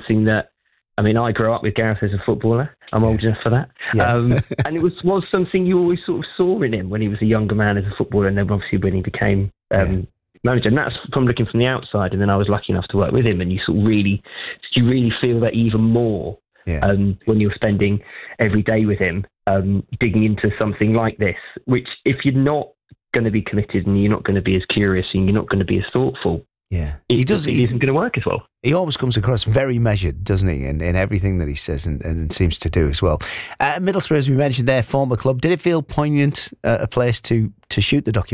something that, I mean, I grew up with Gareth as a footballer. I'm old enough for that. Yeah. And it was something you always sort of saw in him when he was a younger man as a footballer, and then obviously when he became manager. And that's from looking from the outside. And then I was lucky enough to work with him, and you really feel that even more when you're spending every day with him, digging into something like this, which if you're not going to be committed and you're not going to be as curious and you're not going to be as thoughtful, it isn't going to work as well. He always comes across very measured, doesn't he, in everything that he says and seems to do as well. Middlesbrough, as we mentioned, their former club. Did it feel poignant, a place to shoot the documentary?